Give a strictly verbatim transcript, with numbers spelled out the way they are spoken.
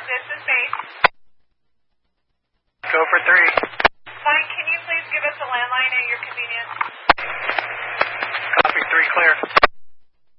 this is base. Go for three. Mike, can you please give us a landline at your convenience? Copy, three clear.